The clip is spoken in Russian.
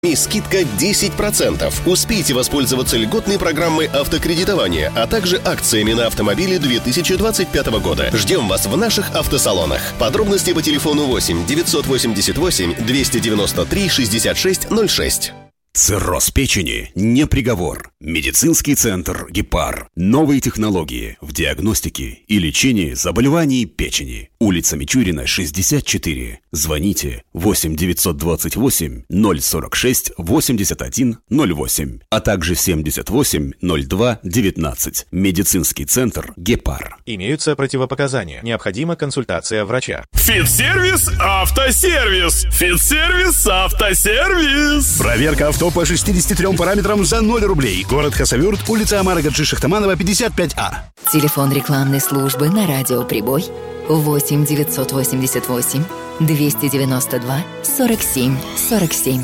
И скидка 10%. Успейте воспользоваться льготной программой автокредитования, а также акциями на автомобили 2025 года. Ждем вас в наших автосалонах. Подробности по телефону 8 988 293 6606. Цирроз печени не приговор. Медицинский центр «Гепар». Новые технологии в диагностике и лечении заболеваний печени. Улица Мичурина, 64. Звоните 8 928 046 81 08, а также 78 02 19. Медицинский центр «Гепар». Имеются противопоказания. Необходима консультация врача. Фитсервис Автосервис. Фитсервис Автосервис. Проверка авто по 63 параметрам за 0 рублей. Город Хасавюрт, улица Амара Гаджи-Шахтаманова, 55А. Телефон рекламной службы на радио «Прибой» 8 988 292 47 47.